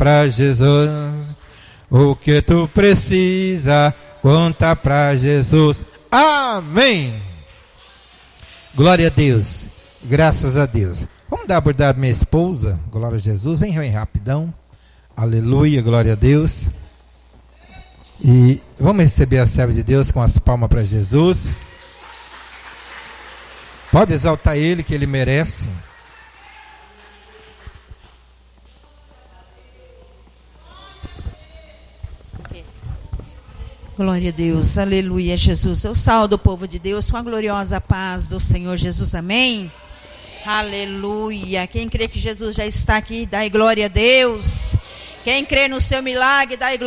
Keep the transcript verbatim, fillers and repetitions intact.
pra Jesus. O que tu precisa, conta pra Jesus. Amém. Glória a Deus. Graças a Deus. Vamos dar abordar minha esposa. Glória a Jesus. Vem, vem rapidão. Aleluia, glória a Deus. E vamos receber a serva de Deus com as palmas para Jesus. Pode exaltar Ele, que Ele merece. Glória a Deus, aleluia, Jesus. Eu saúdo o povo de Deus com a gloriosa paz do Senhor Jesus, amém? Aleluia. Quem crê que Jesus já está aqui, dai glória a Deus. Quem crê no seu milagre, dai glória.